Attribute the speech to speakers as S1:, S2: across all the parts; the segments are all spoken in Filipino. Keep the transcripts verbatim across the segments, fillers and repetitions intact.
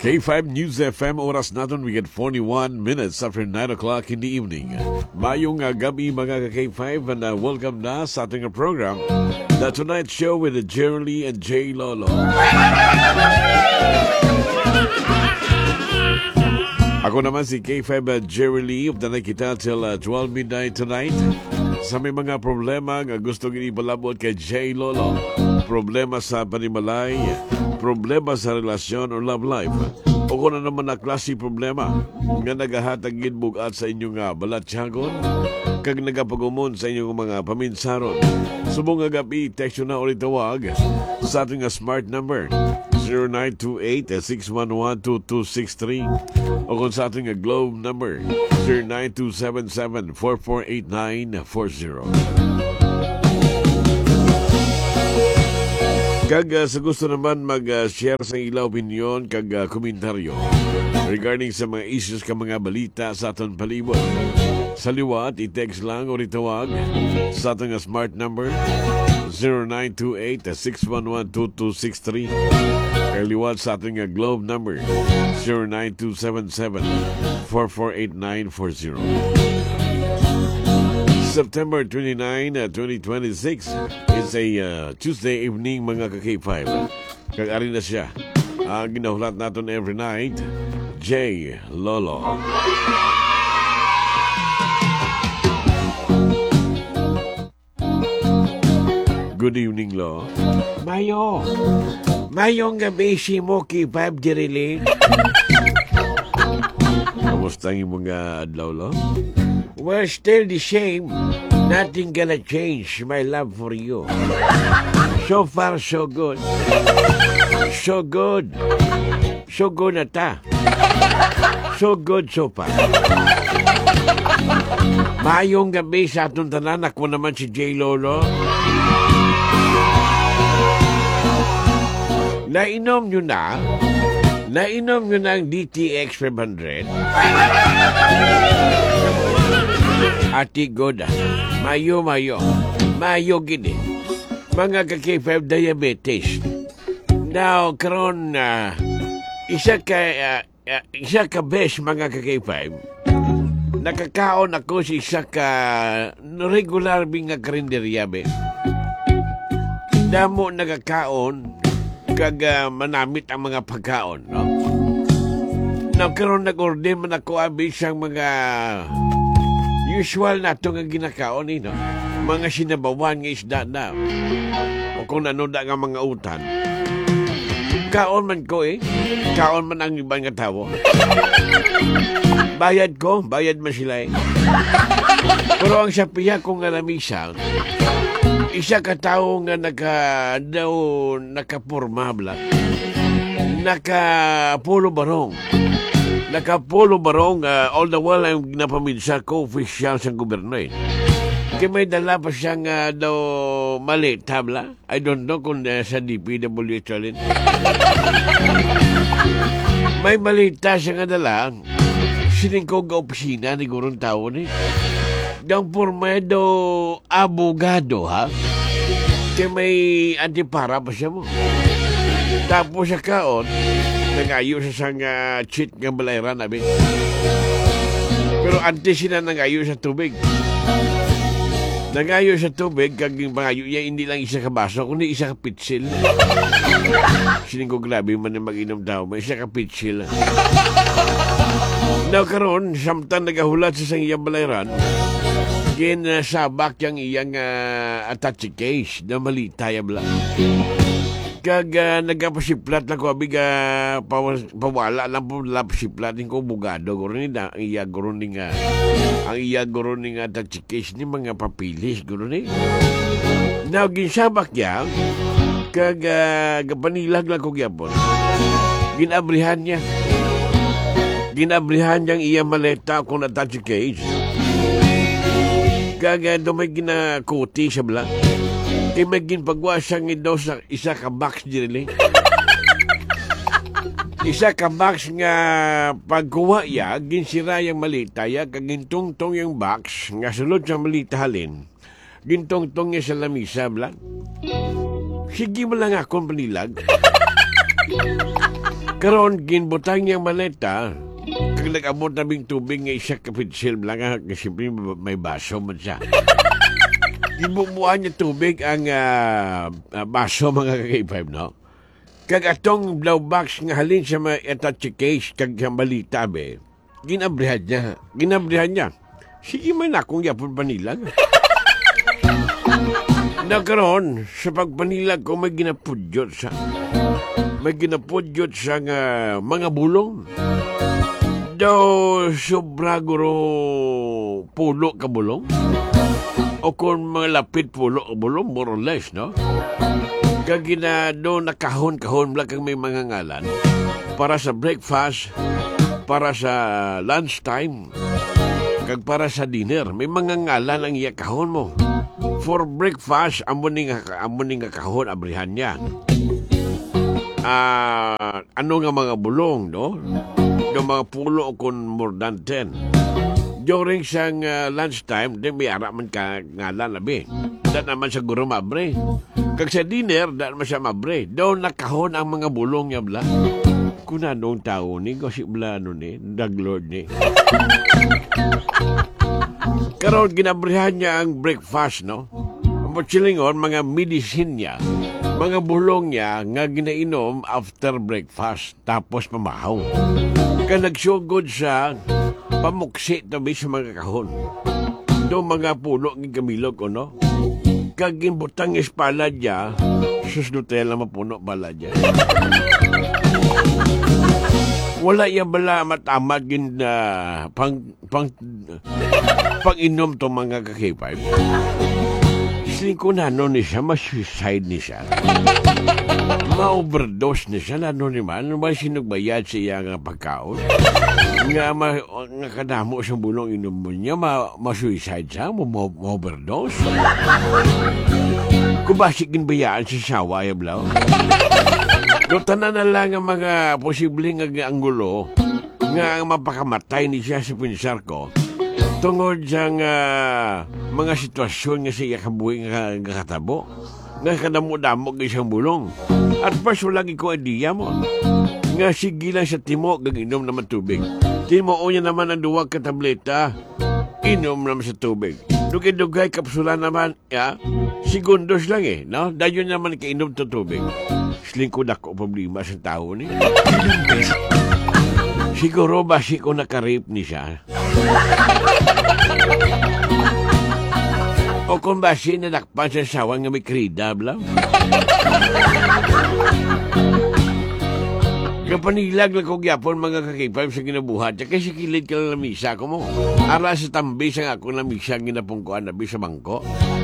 S1: K five News F M, oras natin we get forty-one minutes after nine o'clock in the evening. Mayong uh, gabi mga ka-K five and uh, welcome na sa ating program, The Tonight Show with Jerry Lee and Jay Lolo. Ako naman si K five uh, Jerry Lee, updanan kita till uh, twelve midnight tonight. Sa may mga problema nga gusto ipalabot kay Jay Lolo, problema sa panimalay, problema sa relasyon o love life, o kung na naman na klase problema nga nagahatag bugat sa inyong uh, balatyagon, kag nagapagumon sa inyong mga paminsaron, subong nga gabi, text na ulit tawag sa ating uh, smart number zero nine two eight, six one one, two two six three o kung sa ating uh, globe number zero nine two seven seven, four four eight nine four zero. Kag uh, sa gusto naman mag-share uh, sa ilang opinion kag uh, komentaryo regarding sa mga issues ka mga balita sa aton palibot, sa liwat, i-text lang o ritawag sa ating uh, smart number zero nine two eight, six one one, two two six three or liwat sa ating uh, globe number zero nine two seven seven, four four eight nine four zero. September twenty-ninth, twenty twenty-six is a uh, Tuesday evening mga ka-K five. Kag-ari na siya ang ginahulat natin every night, Jay Lolo. Good evening, Lo.
S2: Mayo. Mayong gabi si mo K five Jerry.
S1: Kamusta ang mga adlaw, Lo?
S2: We're still the same. Nothing gonna change my love for you. So far, so good. So good. So good na ta. So good so far. Mayong gabi sa atong tanan. Ako naman si Jay Lolo. Nainom nyo na? Nainom nyo na ang D T X five hundred? Ati Goda, mayo mayo, mayo gini. Mga ka-K five diabetes. Now, karon uh, isa ka uh, uh, isa ka best mga ka-K five. Nakakaon ako sa isa ka regular binga karinderya be. Damo nagakaon kag uh, manamit ang mga pagkaon, no? Now, karon nag-order man ako abi siyang mga usual na ito nga ginakaon eh, no? Mga sinabawan nga isda na. O kung ano da nga mga utan. Kaon man ko eh. Kaon man ang ibang nga tao. Bayad ko, bayad man sila eh. Pero ang sapiya ko nga namisang, isa ka tao nga naka, daw, nakapurma bla. Naka-polo barong. Nakapolo barong uh, all the while ang napaminsa ko official sa gobyerno eh. Kaya may dala pa siyang uh, daw mali tabla. I don't know kung uh, sa D P W H ulit. May malita siya nga dala. Sining ko ga opisina ni gurong tao ni. Dang pormedo abogado ha. Kaya may antipara pa siya mo. Tapos sa kaon, nangayo sa sang uh, cheat ng balayran namin. Pero antes sila nangayo sa tubig. Nangayo sa tubig, kag yung pangayo niya, hindi lang isa ka baso, kundi isa ka pitsil. Sining ko grabe man na mag-inom daw, may isa ka pitsil. Now karon, samtang nagahulat sa sang iyang balayran, ginasabak yung iyang uh, attache case na mali tayab lang. Kag uh, nagkapasiplat lang ko, abig uh, pawala lang po lapasiplatin ko, bugado. Guro ni na, ang iya guro ni nga, ang iya guro ni nga tachikis ni mga papilis, guro ni. Now, ginsabak yan, kag uh, kapanilag lang ko gyapon. Ginabrihan niya. Ginabrihan niyang iya maleta kung na tachikis. Kag uh, dumay ginakuti siya blang. Kaya maging pagwasang ito sa isa ka box dili. Isa ka box nga pagkuha ya, ginsira yung malita ya, kagintungtong yung box, nga sulod sa malita halin. Gintungtong niya sa lamisa, blan. Sige mo lang akong panilag. Karon ginbutang niyang maleta, kag nag-abot naming tubig nga isa kapitsil lang, nga siyempre may baso man siya. Gibubuhan niya tubig ang uh, uh, baso mga ka-K five, no? Kag atong blow box nga halin sa mga etachi case kag sa balita, be, ginabrihan niya. Ginabrihan niya. Sige man akong yapon panilag. Nagkaroon, sa pagpanilag ko may ginapudyot sa may ginapudyot sa nga mga bulong. Daw sobra guro pulo ka bulong. O kung mga lapit pulo ka bulong, more or less, no? Kag gina do nakahon-kahon lang kang may mga ngalan para sa breakfast, para sa lunchtime, kag para sa dinner. May mga ngalan ang iya kahon mo. For breakfast, amo ni nga amo ni nga kahon abrihan niya. Ah, uh, ano nga mga bulong, no? Do mga pulo kun more than ten. During sang uh, lunchtime, di may ara man ka ngalan labi. Da naman sa guro mabre. Kag sa dinner, da naman siya mabre. Doon nakahon ang mga bulong niya bla. Kung anong tao ni, kasi bla ano ni, daglord ni. Karon ginabrihan niya ang breakfast, no? Ang patsilingon, mga medicine niya, mga bulong niya nga ginainom after breakfast, tapos pamahaw. Kaya nagsugod sa pamuksi tabi sa mga kahon. Do mga pulo ng kamilog, no? Kag ginbutang espala niya, sus Nutella mapuno pala niya. Wala yan bala matama gin uh, pang, pang, pang inom to mga ka-K five. Siling ko na ano ni siya, ma-suicide ni siya. Ma-overdose ni siya, ano ni man, ano ba sinugbayad siya nga pagkaon? Nga, ma, nga kadamo sa bulong inom mo niya, ma-suicide siya, ma-overdose? Kung ba siginbayaan sa sawa, yablaw? No, tanan na lang ang mga posibleng anggulo nga ang mapakamatay ni siya sa pinsar ko tungod sa uh, mga sitwasyon nga siya kabuhi nga, nga katabo nga kadamo-damo ng isang bulong. At pas wala ko idea mo nga sige lang sa timo gaginom naman tubig. Timo o niya naman ang duwag ka tableta, inom naman sa tubig. Dugay-dugay kapsula naman, ya, segundos lang eh, no? Dayon naman kainom to tubig. Lingkod ako problema sa tao ni. Siguro ba si ko nakarip ni siya? O kung ba si nanakpan sa sawang nga may krida, blam? Kapanilag lang kong yapon mga ka-K five sa ginabuhat. Kasi kilid ka lang na misa ko mo. Ara sa tambi sa ako na misa ginapungkuan na sa bangko.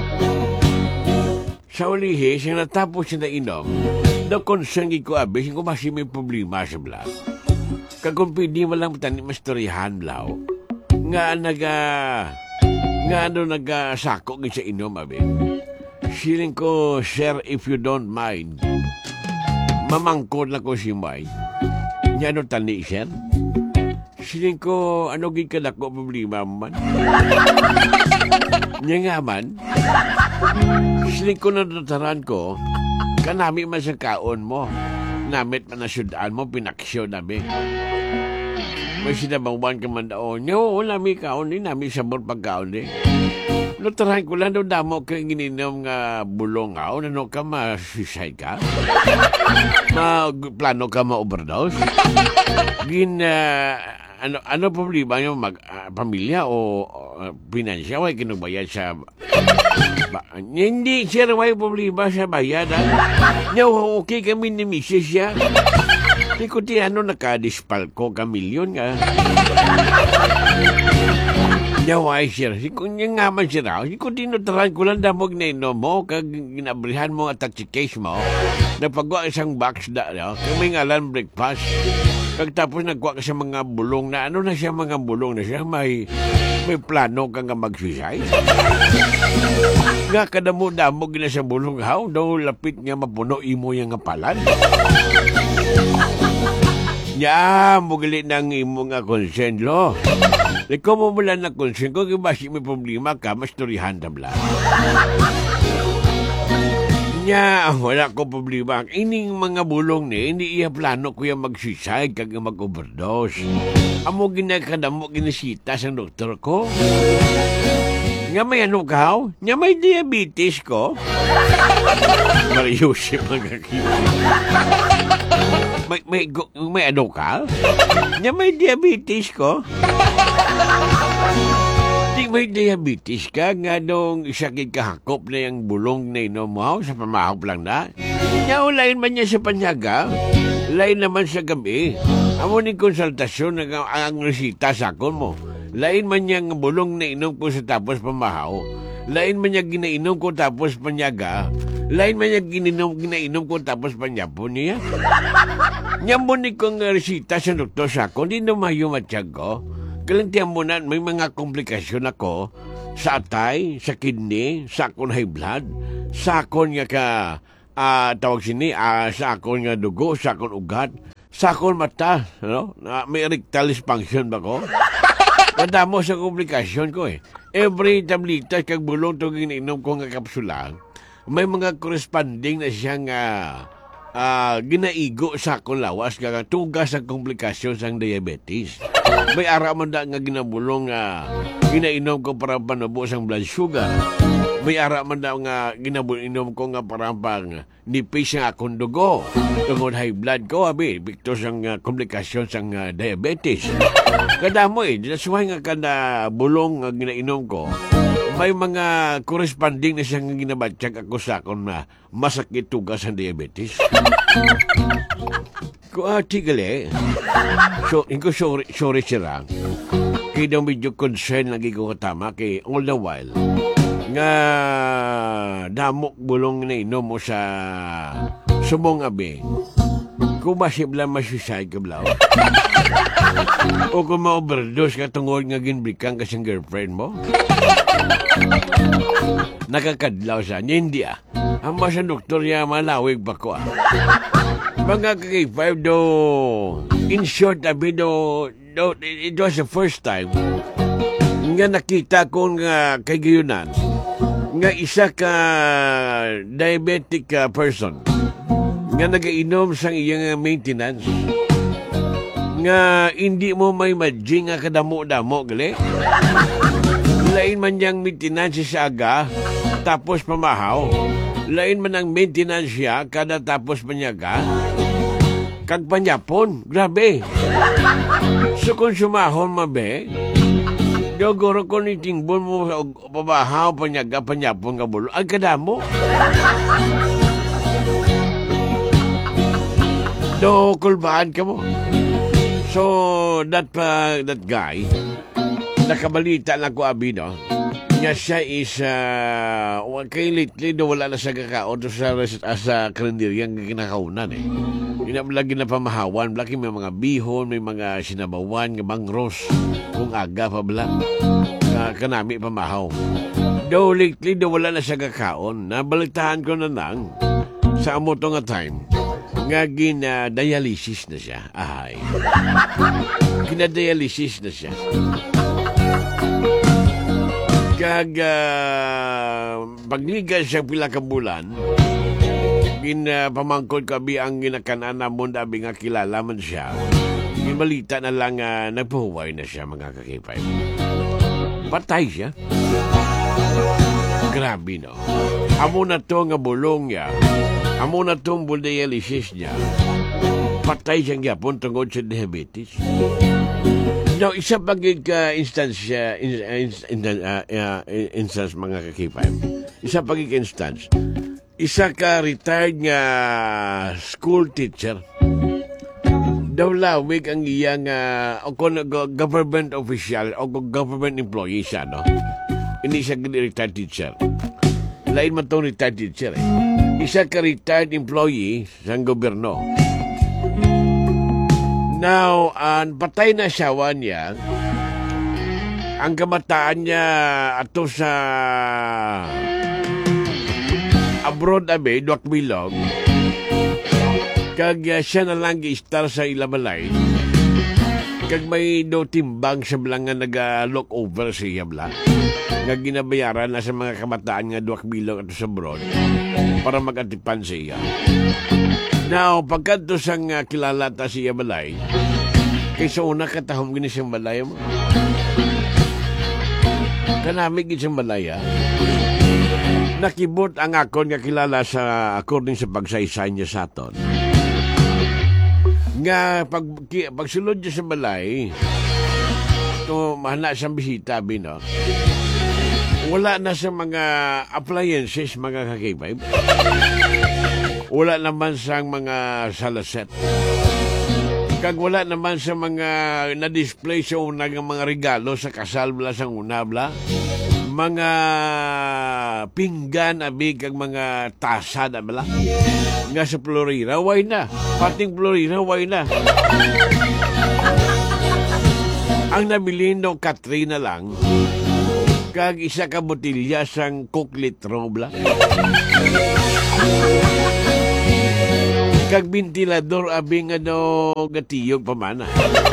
S2: Sa ulihi, siya natapos siya na inom, daw konsang ko abis, kung kasi may problema sa blang. Kagong pwede mo lang tani mastorihan blaw, nga naga, nga ano nagasako sa inom abis. Siling ko, sir, if you don't mind, mamangkod na ko si May. Nga ano tani, sir? Siling ko, ano gikad ako problema man? Nga nga man, siling ko na tataran ko, kanami man sa kaon mo. Namit man na syudaan mo, pinaksyo namin. May sinabangwan ka man daon. Oo, nami kaon ni, nami sabor pagkaon ni. Nataran ko lang daw damo ka gininom nga bulong nga. Ano ka, ma-suicide ka? Ma plano ka ma-overdose? Gin, uh, ano ano problema yung mag uh, pamilya o uh, pinansya way kinubayad sa ba, hindi sir way problema sa bayad nya okay kami ni misis siya di ko ti ano nakadispal ko ka milyon nga nya way sir si ko nya nga man sir si ko tinutran ko lang damog na ino mo kag ginabrihan mo at taxi case mo napagwa isang box da no? Kami ngalan breakfast. Pagtapos nagkuha ka sa mga bulong na ano na siya mga bulong na siya may may plano ka nga mag-suicide. Nga kadamo-damo gina sa bulong haw daw lapit nga mapuno imo yung nga palan. Nya mugali nang imo nga consent lo. Ikaw mo mula na consent ko kaya basi may problema ka mastorihan tabla. Nya, wala ko problema. Ining mga bulong ni, hindi iya plano ko yung mag-suicide kag mag-overdose. Amo ginakadamo ginisita sa doktor ko. Nga may ano ka? Nga may diabetes ko? Mariusip ang kakita. May, may, may ano ka? Nga may diabetes ko? Di may diabetes ka nga nung sakit kahakop na yung bulong na inom mo sa pamahop lang na. Nga lain man niya sa panyaga, lain naman sa gabi. Amo ni konsultasyon ang, ang resita sa akon mo. Lain man niya ang bulong na inom ko sa tapos pamahaw. Lain man niya ginainom ko tapos panyaga. Lain man niya ginainom, ginainom ko tapos panyapon niya. Nyambo ni kong resita sa doktor sa akon, di na mayo matiyag ko. Kalantiyan mo na, may mga komplikasyon ako sa atay, sa kidney, sa akong high blood, sa akong nga ka, uh, tawag sini, uh, sa akong nga dugo, sa akong ugat, sa akong mata, no? Uh, may erectile dysfunction ba ko? Madamo sa komplikasyon ko eh. Every tablitas kag bulong to ginainom ko nga kapsula, may mga corresponding na siyang uh, uh, ginaigo sa akong lawas kag tugas sa komplikasyon sa diabetes. May ara man da nga ginabulong nga uh, ginainom ko para panubo sang blood sugar. May ara man da nga ginabulong ko nga para pang nipis nga akong dugo. Tungod high blood ko, abi, bikto sang uh, komplikasyon sang uh, diabetes. Kadamo eh, that's why nga kada bulong nga ginainom ko, may mga corresponding na siyang ginabatsyag ako sa akong na masakit tugas ang diabetes. Ko ati gali. So, inko sorry, sorry sila. Kaya daw medyo concern lagi ko katama kay all the while nga damok bulong na inom mo sa sumong abi. Kung masip lang masusay ka blaw. O kung ma-overdose ka tungod nga ginbikang kasing girlfriend mo. Nakakadlaw sa niya, hindi ah. Ang mga sa doktor niya malawig pa ko ah. Mga kaki five do, in short abi do, do, it was the first time nga nakita ko nga kay Gayunan nga isa ka diabetic uh, person nga nagainom sang iyang maintenance nga hindi mo may madjing nga kadamo-damo gali. Lain man niyang maintenance sa aga tapos pamahaw. Lain man ang maintenance siya kada tapos panyaga kag panyapon. Grabe. So kung sumahon mabe, dogoro ko ni tingbon mo sa pabahaw panyaga panyapon ka bulo. Ang kadamo. Do kulbaan ka mo. So that uh, that guy nakabalita lang ko abi no. Nga siya is uh, kay lately do wala na sa kakaon to sa sa kalendaryang kinakaunan eh. Lagi na pamahawan, laki may mga bihon, may mga sinabawan, nga mangros, kung aga pa bala. Uh, kanami pamahaw. Do lately do wala na sa kakaon, nabalitahan ko na lang sa amo to nga time nga gina-dialysis na siya. Ahay. Gina-dialysis na siya. Kag uh, pagligas siya pila ka bulan, ginapamangkod uh, kabi ang ginakanan mo dabi nga kilala man siya. Gimalita na lang uh, nagpahuway na siya mga kakipay. Patay siya. Grabe no. Amo na to nga bulong niya. Amo na tong dialysis niya. Patay siyang yapon tungod sa diabetes. Now, isa pagig ka uh, instance, uh, in, in, in, uh, uh, instance mga kakipay. Isa pagig instance. Isa ka retired nga school teacher. Daw lawig ang iyang uh, o kung government official o government employee siya, no? Hindi siya retired teacher. Lain man itong retired teacher, eh. Isa ka retired employee sa gobyerno. Now, uh, patay na asawa niya. Ang kamataan niya ato sa abroad abe, duwak bilog. Kag uh, siya na lang gi-star sa ilabalay. Kag may do timbang siya blang nga nag-look over siya bla. Nga ginabayaran na sa mga kabataan nga duwak bilog ato sa broad para mag-atipan siya. Now, pagkanto sang uh, kilala ta siya balay, kaysa una katahom gini siyang balay mo. Kanamig gini siyang balay, ha? Nakibot ang akon nga kilala sa according sa pagsaysay niya sa aton. Nga pag pagsulod niya sa balay, to mahana siyang bisita bino. Wala na sa mga appliances mga kakibay. Wala naman sa mga salaset. Kag wala naman sa mga na-display sa una ng mga regalo sa kasal bla sa una bla. Mga pinggan abig kag mga tasa na bala nga sa Florida way na pating Florida way na ang nabilin no Katrina lang kag isa ka botilya sang Coke litro bla kag ventilador abing ano gatiyog pamana.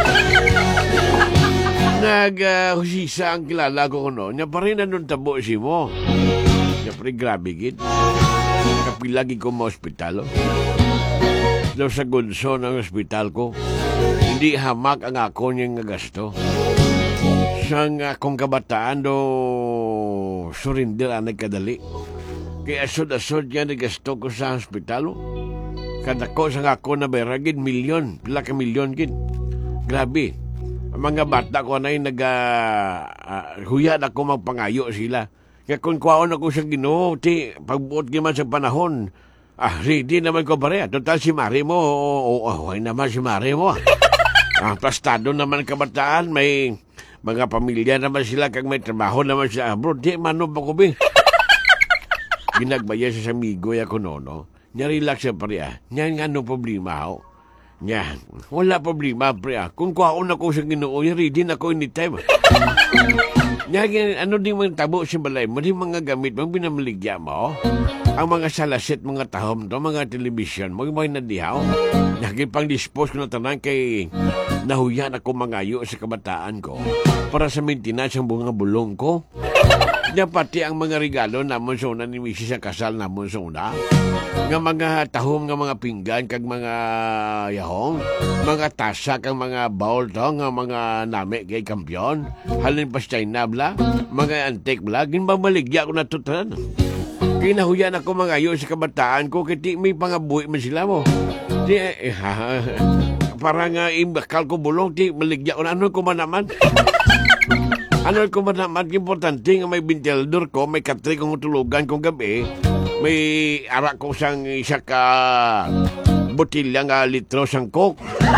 S2: Nag-husisa uh, ang kilala ko kuno. Nya pa rin anong tabo si mo. Nya pa rin grabe gid. Kapilagi ko mo ospital. Daw sa gunso ng ospital ko. Hindi hamak ang ako niyang gasto. Sang akong kabataan do surinder anay kadali. Kaya asod-asod yan gasto ko sa ospital. Kada ko sang ako na beragid milyon. Pila ka milyon gid. Grabe. Mga bata ko na yung nag-huyad uh, ako magpangayo sila. Kaya kung kwaon ako sa Ginoo, ti, pagbuot naman sa panahon, ah, ready naman ko pare. Total si Mari mo, o oh, oh, naman si Mari mo. Ah, plastado naman kabataan, may mga pamilya naman sila, kag may trabaho naman sila. Bro, di mano pa ko ba? Ginagbaya sa amigo ya ko no, no? Nya-relax siya pare ah. Nya nga no problema ho. Nya, wala problema, pre. Ah. Kung kwaon ako sa Ginoo, ready na ako anytime. Nya, ano din mga tabo sa balay mo, din mga gamit mo, binamaligya mo. Ang mga salaset, mga tahom to, mga television mo, yung mga nadihaw. Nya, pang dispose ko na tanan kay nahuyan ako mangayo sa kabataan ko para sa maintenance ang bunga bulong ko. Nya, pati ang mga regalo namon sa una ni Missus sa kasal namon sa una. Nga mga tahom nga mga pinggan kag mga yahong, mga tasa kag mga bowl to nga mga nami kay kampiyon, halin pa China bla, mga antique bla, ginbabaligya ko na tutan. Kinahuyan ako mga ayo sa kabataan ko kiti may pangabuhi man sila mo. Di eh, para nga imbakal ko bulong ti baligya ko na ano ko man naman. Ano ko man naman importante nga may ventilador ko, may katri kong tulugan kong gabi. May arak ko sang isa ka botilya nga litro sang Coke.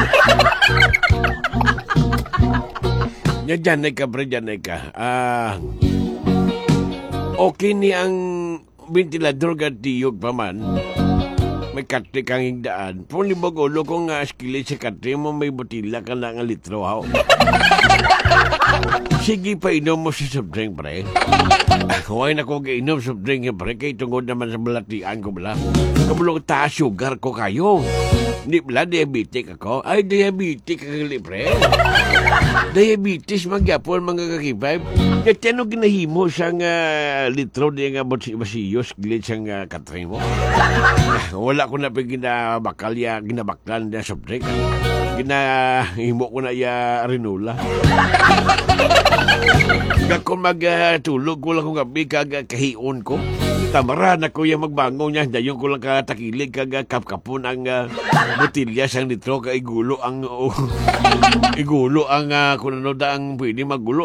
S2: Nya dyan ka, pre, dyan ka. Ah, okay ni ang ventilador ka tiyog pa man. May katri kang higdaan. Puli bagulo kung nga skili sa katri mo may botilya ka na nga litro, ha? Sige pa inom mo si soft drink, pre. Huwag na ko kainom soft drink, pre. Kaya tungod naman sa balatian ko, bala. Kabulong taas sugar ko kayo. Hindi bala, diabetic ako. Ay, diabetic kakali, pre. Diabetes, magyapon, mga kakipay. Kaya tiyan ginahimo siyang uh, litro di nga basiyos, gilid siyang uh, katring mo. Wala ko na pa ginabakal ya, ginabaklan na soft drink. Ginahimo ko na ya rinula. Kung magtulog uh, ko lang kung gabi kag kahion ko. Tamara na ko yung magbango niya. Dayon ko lang katakilig kag kapkapon ang uh, botilya sang litro ka igulo ang uh, igulo ang uh, kung ano da ang pwede magulo.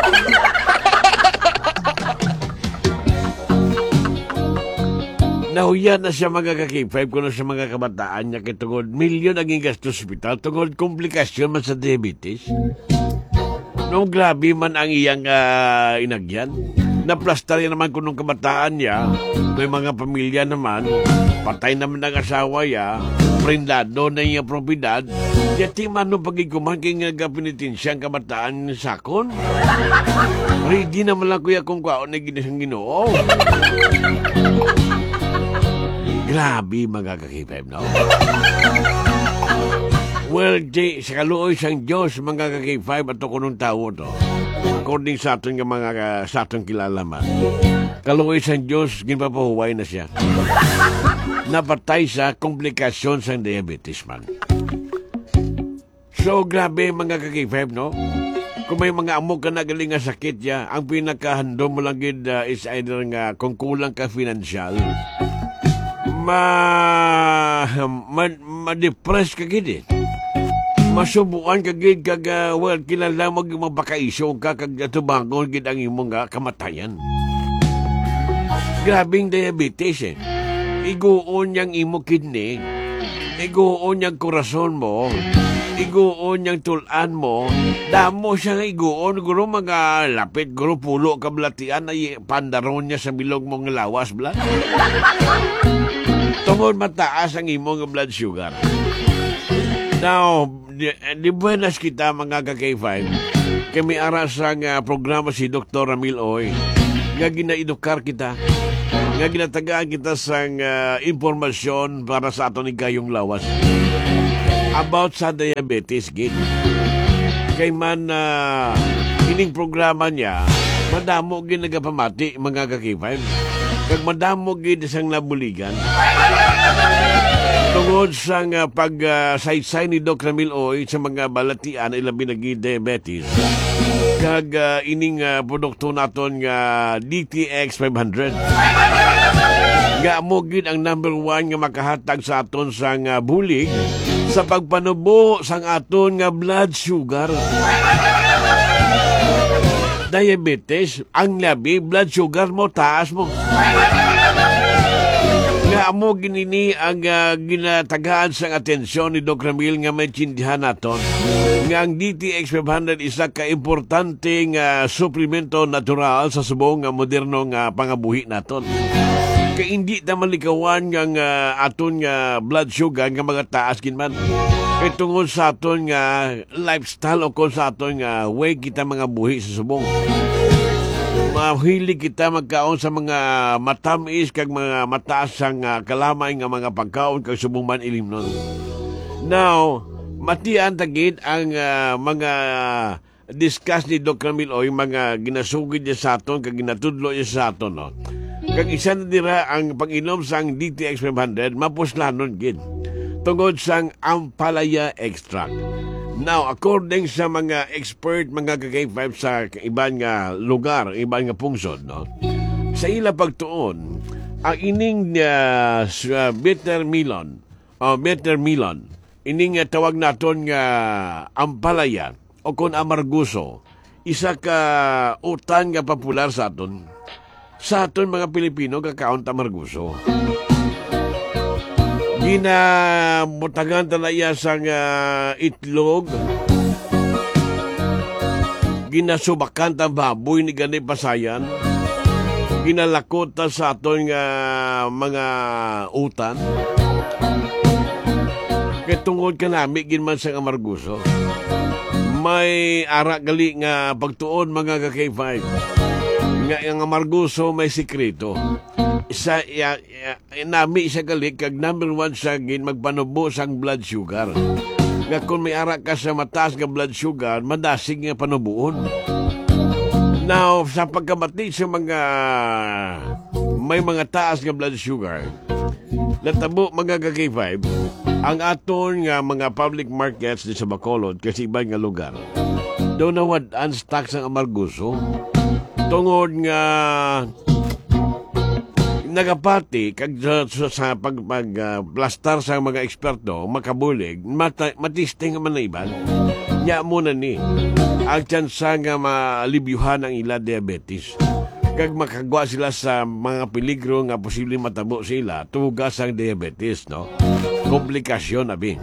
S2: Nahuyan na siya mga kakipay ko na sa mga kabataan niya kay tungod milyon ang gasto sa hospital tungod komplikasyon man sa diabetes. Nung grabe man ang iyang uh, inagyan. Naplastar yan naman kung nung kabataan niya. May mga pamilya naman. Patay naman ang asawa niya. Prendado na iyang propiedad. Yati man nung pagikuman kay nga pinitinsya ang kabataan ni Sakon. Ready naman lang kuya kung kwaon na ginisang Ginoo. Grabe mga kakipem, no? Well, di, sa kaluoy sang Diyos, mga ka-K five at kunong tao to. According sa aton nga mga uh, sa aton kilalaman. Kaluoy sang Diyos, ginpapahuway na siya. Napatay sa komplikasyon sang diabetes man. So, grabe mga ka-K five, no? Kung may mga amok ka na galing nga sakit ya, ang pinakahandom mo lang gid uh, is either nga kung kulang ka financial, ma ma, ma-depress ka gid eh. Masubuan ka gid kag uh, well kinala mo gyud mabakaiso ka kag tubangon gid ang imong nga kamatayan. Grabing diabetes eh. Iguon yang imo kidney, iguon yang korason mo, iguon yang tulan mo, damo siya nga iguon, guro mga lapit, guro pulo kablatian ay pandaron niya sa bilog mong lawas, bla. Tungod mataas ang imong blood sugar. Now, di, di buenas kita mga ka-K five, kami aras ang uh, programa si Doctor Ramil Oy, nga ginaedukar kita, nga ginatagaan kita sa uh, impormasyon para sa aton ni kayong lawas about sa diabetes gid. Kay man uh, ining programa niya madamo gid nagapamati mga ka-K five, kag madamo gid sang nabuligan tungod sa uh, pag-saysay uh, ni Doc Ramil Oy sa mga balatian ilabi na gid diabetes kag uh, ining uh, produkto naton nga uh, D T X five hundred nga mo gid ang number one nga makahatag sa aton sang uh, bulig sa pagpanubo sang aton nga blood sugar. Diabetes, ang labi, blood sugar mo, taas mo. Nga mo ginini ang uh, ginatagaan sang atensyon ni Doc Ramil nga may tsindihan naton. Nga ang D T X five hundred isa ka-importanteng uh, suplemento natural sa subong nga moderno nga pangabuhi naton. Kaya hindi na malikawan ng uh, aton nga blood sugar nga mga taas kinman. Kaya tungod sa aton nga lifestyle o kung sa aton nga way kita mga buhi sa subong. Mahilig kita magkaon sa mga matamis kag mga mataas ang uh, kalamay nga mga pagkaon kag subong man ilimnon. Now, matian tagid ang uh, mga discuss ni Doc Ramil Oy, mga ginasugid niya sa aton kag ginatudlo niya sa aton, no? Kag isa na dira ang pag-inom sang D T X five hundred mapuslanon gid tungod sang ampalaya extract. Now, according sa mga expert, mga ka-K five sa ibang nga lugar, ibang nga pungsod, no? Sa ila pagtuon, ang ining uh, uh, bitter melon, o uh, bitter melon, ining uh, tawag naton nga ampalaya o kon amarguso, isa ka utan nga popular sa aton. Sa aton mga Pilipino, kakaon tamarguso. Ginamutagan talaya sang uh, itlog. Ginasubakan ta baboy ni ganay pasayan. Ginalakot ta sa aton nga uh, mga utan. Ketungod ka nami ginman sang amarguso. May ara gali nga pagtuon mga ka-K five. Nga ang amarguso may sikreto. Isa ya, ya, nami sa gali kag number one sa gin magpanubo sang blood sugar. Nga kung may ara ka sa mataas nga blood sugar, madasig nga panubuon. Now, sa pagkamati sa mga may mga taas nga blood sugar, natabo mga ka-K five, ang aton nga mga public markets di sa Bacolod kasi ibang nga lugar, doon na wad unstock sang amarguso. Tungod nga nagapati kag sa, sa, sa pag, pag uh, plastar sa mga eksperto makabulig mata, matiste nga man na iban nya muna ni ang tsansa nga malibyuhan ang ila diabetes kag makagwa sila sa mga peligro nga posible matabo sila tugas ang diabetes, no? Komplikasyon abi.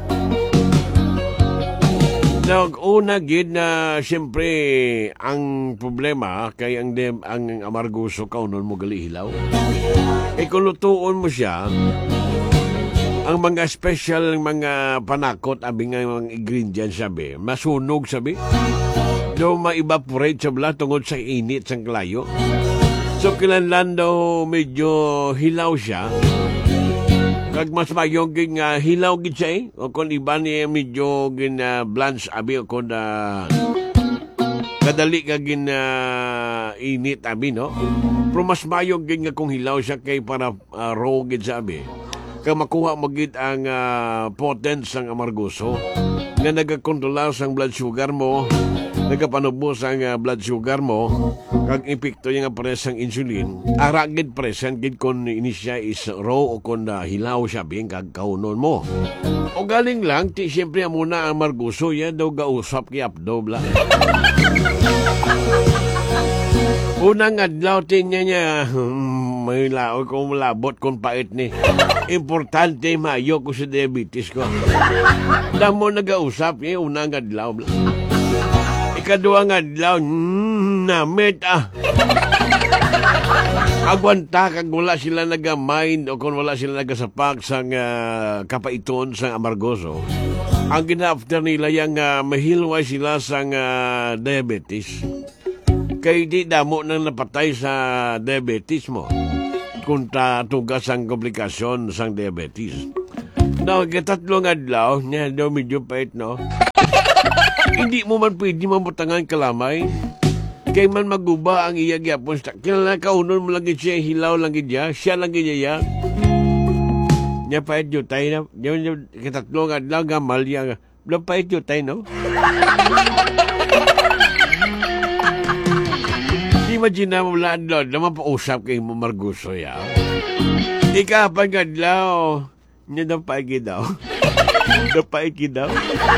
S2: Now, una gid na siyempre ang problema kay ang dem, ang amarguso kaunon mo gali hilaw. E kung lutuon mo siya, ang mga special mga panakot abi nga mga ingredients sabi, masunog sabi. Do ma-evaporate sa bla tungod sa init sang kalayo. So kinahanglan daw medyo hilaw siya. Kag mas mayong gin nga hilaw gid siya eh. O kung iba ni medyo gin uh, blanche abi o kung uh, kadali ka gin uh, init abi no. Pero mas mayong gin nga kung hilaw siya kay para uh, raw gid sa abi. Kag makuha mo gid ang uh, potence sang amargoso nga nagakontrolar sang blood sugar mo, nagapanubos ang uh, blood sugar mo, kag epekto yung presang insulin, ara gid present gid kon ini siya is raw o kon uh, hilaw siya bing kag kaunon mo. O galing lang, ti siyempre muna ang amargoso, yan daw gausap kay Abdo bla. Unang adlaw tingnan niya, hmm, may lao kong malabot kung pait ni. Importante mayo ko sa diabetes ko. Damo nagausap niya, unang adlaw. Ikaduang adlaw, hmm, namit ah. Agwanta kag wala sila nagamind o kung wala sila nagasapak sa uh, kapaiton sa amargoso. Ang gina-after nila yung uh, mahilway sila sa uh, diabetes. Kay di damo nang napatay sa diabetes mo kung tugas ang komplikasyon sa diabetes. No, katatlong adlaw, niya daw medyo pait, no? Hindi mo man pwede mamutangan kalamay. Kay man maguba ang iya gyapon. Kilala kaunon mo lang siya, hilaw lang siya, siya lang siya. Niya pait yun tayo na. Katatlong adlaw, gamal niya. Wala pait yun tayo, no? Imagine na mo lang doon, naman pausap kay mo Marguso ya. Di ka pagadlaw, niya daw paigi daw. Daw paigi daw.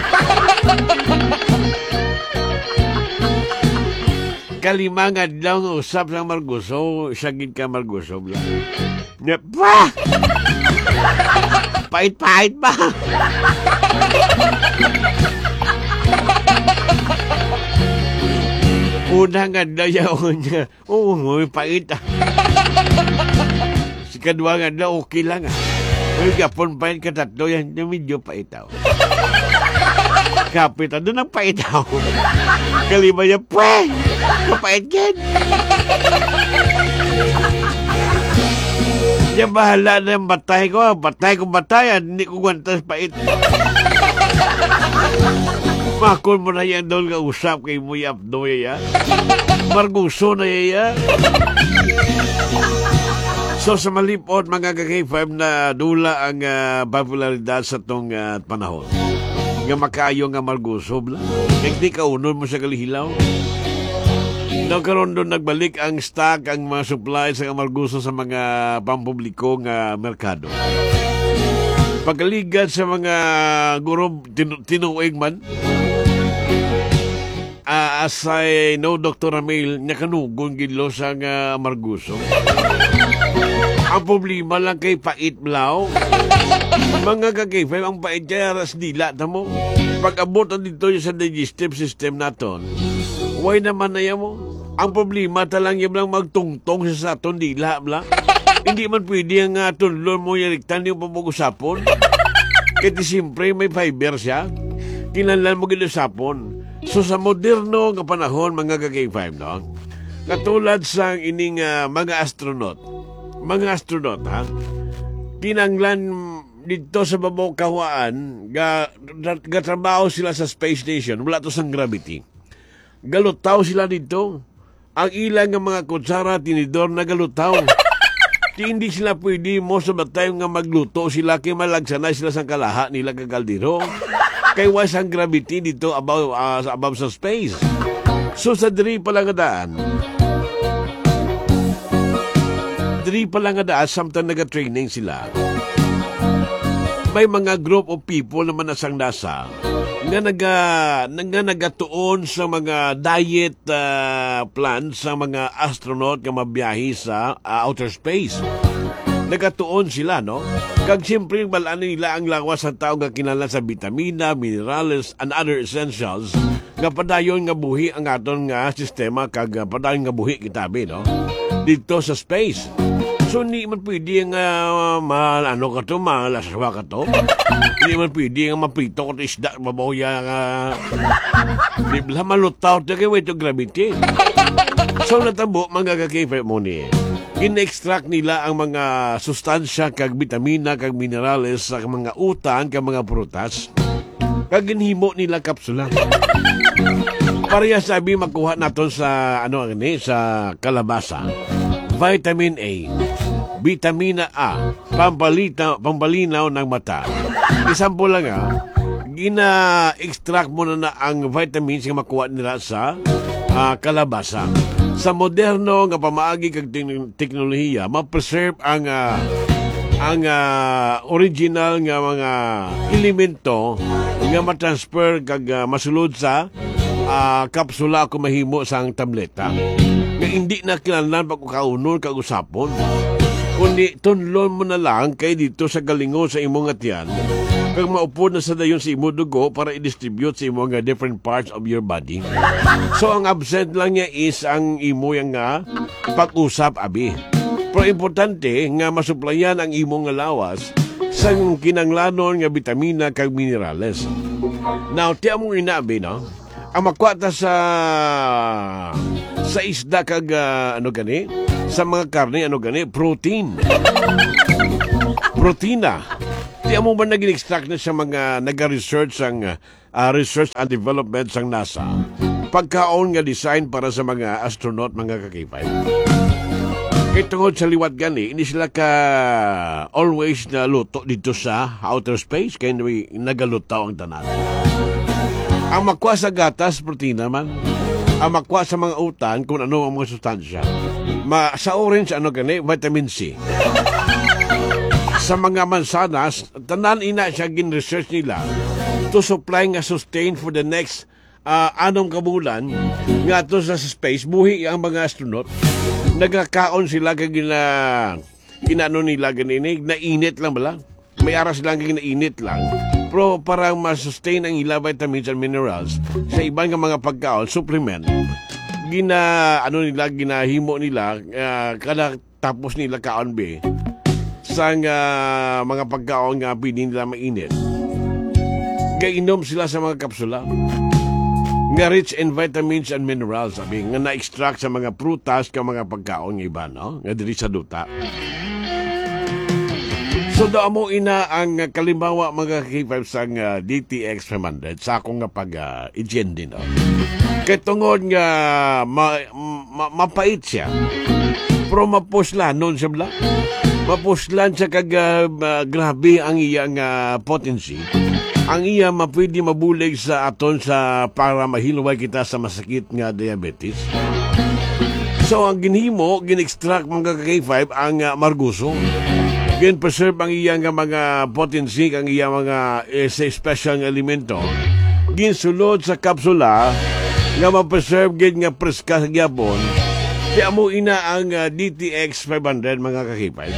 S2: Kalimang adlaw ng usap sa Marguso, sagid ka Marguso. Niya, pa! Pait-pait pa! Unang adlaw yaon niya. Oo, may pait ah. Si kaduang adlaw, okay lang ah. May gapon pait ka tatlo yan, medyo pait ah. Kapit ah, doon ang pait ah. Kalima niya, pweh! Kapait yan! Niya bahala na yung batay ko. Batay ko batayan, hindi ko guwantas pait. Makon mo na yan doon nga usap kay Muy Abdo ya. Marguso na ya. So sa malipot mga ka-K five na dula ang uh, popularidad sa tong uh, panahon. Nga makayo nga Marguso bla. Kaya di ka unon mo sa kalihilaw. Nagkaroon doon nagbalik ang stock, ang mga supply sa Marguso sa mga pampubliko nga merkado. Pagkaligan sa mga guro tinu- tinuig man, uh, as I know, Doctor Ramil, niya kanugon gilo sa uh, Marguso. Ang problema lang kay pait blaw. Mga kagifay, ang pait kaya ras dila ta mo. Pag abot dito sa digestive system naton, why naman na yan mo? Ang problema talang yung lang magtungtong sa saton dila bla. Hindi man pwede ang uh, tulon mo yaliktan yung pamag-usapon. Kasi siyempre may fiber siya. Kinanlan mo gilusapon. So sa moderno nga panahon, mga ka-K five, no? Katulad sa ining uh, mga astronaut. Mga astronaut, ha? Kinanglan dito sa babaw kawaan, ga, ga trabaho sila sa space station. Wala to sang gravity. Galutaw sila dito. Ang ilang nga mga kutsara, tinidor na galutaw. Di hindi sila pwede mo sa batay nga magluto sila kay malagsanay sila sa kalaha nila kagaldiro. Kay was ang gravity dito above, uh, above sa space. So sa diri palang daan, diri palang daan, samtang naga-training sila, may mga group of people naman nasang nasa nga naga nga nagatuon sa mga diet uh, plans sa mga astronaut nga mabiyahe sa uh, outer space. Nagatuon sila, no? Kag siyempre balaan nila ang lawas sa tao nga kinahanglan sa vitamina, minerals, and other essentials nga padayon nga buhi ang aton nga sistema kag uh, padayon nga buhi kitabi, no? Dito sa space. So, hindi man pwede nga uh, ma, ano ka to, malaswa ka to. Hindi man pwede nga maprito ko to isda, mabahuya nga. Di ba malutaw to kay wait to gravity. So, natabo, mga ka-K five mo ni. gina-extract nila ang mga sustansya kag vitamina kag minerales sa mga utan kag mga prutas. Kag ginhimo nila kapsula. Pareha sabi makuha naton sa ano ni sa kalabasa. Vitamin A, vitamina A, pampalita, pampalinaw ng mata. Isampo lang ah, gina-extract mo na, na ang vitamins nga makuha nila sa uh, kalabasa. Sa moderno nga pamaagi kag teknolohiya, ma-preserve ang uh, ang uh, original nga mga elemento nga matransfer kag uh, masulod sa uh, kapsula kung mahimo sang tableta. Nga hindi na kinahanglan pagkaunon kag usapon. Kundi tunlon mo na lang kay dito sa galingon sa imong atiyan kag maupod na sa dayon sa imong dugo para i-distribute sa imong uh, different parts of your body. So ang absent lang niya is ang imo yang nga pag-usap abi. Pero importante nga masuplayan ang imong lawas sa kinanglanon nga vitamina kag minerales. Now, tiya mong inabi, no? Ang makwata sa sa isda kag uh, ano gani? Sa mga karne, ano gani? Protein. Protina. Tiya mo ba nag-extract na sa mga nag-research ang uh, research and development sang NASA? Pagkaon nga design para sa mga astronaut, mga kakipay. Kaya tungod sa liwat gani, hindi sila ka always na luto dito sa outer space, kaya nagalutaw ang tanan. Ang makwa sa gatas, protein naman. Ang makwa sa mga utan, kung ano ang mga sustansya. Ma, sa orange, ano gani, vitamin C. Sa mga mansanas, tanan ina siya gin-research nila to supply nga sustain for the next uh, anong kabulan nga to sa space, buhi ang mga astronaut. Nagkakaon sila kag gina kinano nila ganini, nainit lang bala. May aras lang kag nainit lang. Pero parang ma-sustain ang ila vitamins and minerals sa ibang mga pagkaon, supplement. Gina ano nila ginahimo nila uh, kada tapos nila kaon be sang uh, mga pagkaon nga pwede nila mainit. Gainom sila sa mga kapsula nga rich in vitamins and minerals, sabi, nga na-extract sa mga prutas ka mga pagkaon ng iba, no? Nga diri sa duta. So, doon mo ina ang kalimbawa mga K five sang uh, D T X five hundred sa akong nga pag-igyen uh, din, no? Kaya tungod nga ma, ma, mapait siya, pero mapuslan nun siya bla. Mapuslan siya kag uh, grabe ang iyang uh, potency. Ang iya mapwede mabulig sa aton sa para mahilway kita sa masakit nga diabetes. So ang ginhimo, gin-extract mga K five ang uh, marguso. Gin-preserve ang iya nga mga potency, ang iya mga eh, special nga elemento. Ginsulod sa kapsula nga ma-preserve gin nga preska sa gyapon. Kaya mo ina ang uh, D T X five hundred mga K five.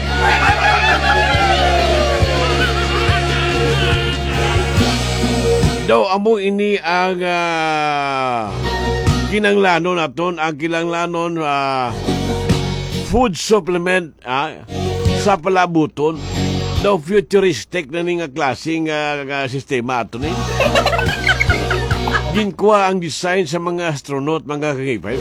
S2: Daw amo ini ang uh, kinanglanon naton, ang kinanglanon uh, food supplement uh, sa palabuton. Daw futuristic na ning klaseng uh, sistema ato ni. Ginkuha ang design sa mga astronaut, mga K five.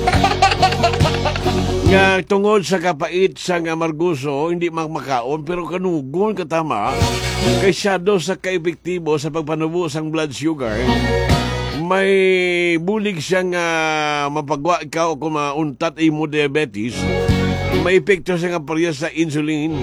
S2: Nga tungod sa kapait sa nga marguso, hindi magmakaon, pero kanugon katama, kay shadow sa kaepektibo sa pagpanubo sang blood sugar, may bulig siyang uh, mapagwa ikaw kung mauntat imo diabetes, may epekto siya nga parehas sa insulin.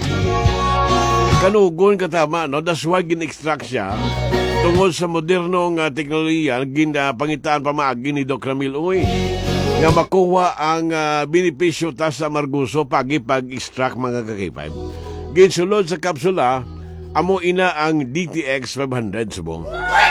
S2: Kanugon katama, no? That's why gin-extract siya tungod sa modernong uh, teknolohiya, ginapangitaan pa maagi ni Doc Ramil Uy, nga makuha ang uh, benepisyo ta sa marguso pagi pag-extract mga K five. Ginsulod sa kapsula, amo ina ang D T X five hundred subong.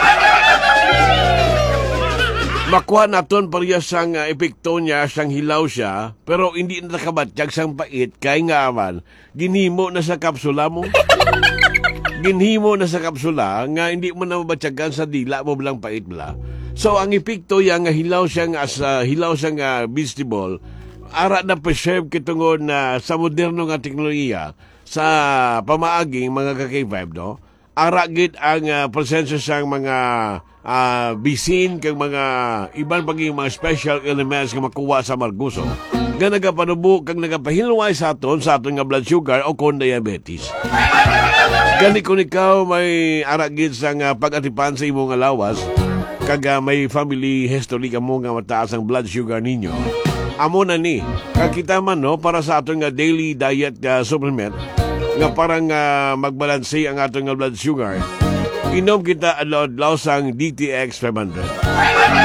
S2: Makuha naton parehas sang uh, epekto niya, sang hilaw siya, pero hindi na nakabatyag sang pait, kay nga aman, ginhimo na sa kapsula mo. Ginhimo na sa kapsula, nga hindi mo na mabatyagan sa dila mo bilang pait bala. So, ang epekto yan, nga hilaw siya nga, uh, hilaw siya nga vegetable, ara na preserve kitungod na sa moderno nga teknolohiya, sa pamaaging mga K five, no? Ara gid ang uh, presensya siyang mga uh, bisin kag mga ibang paging mga special elements nga makuha sa marguso. nga nagapanubo kag nagapahilway sa aton sa aton nga blood sugar o kon diabetes. Gani kung ikaw may aragid sa nga pag-atipan sa imong lawas kag uh, may family history ka mo nga mataas ang blood sugar ninyo, amo na ni kag kita man no para sa aton nga daily diet uh, supplement nga parang uh, magbalanse ang aton nga blood sugar, inom kita adlaw-adlaw sang D T X five hundred.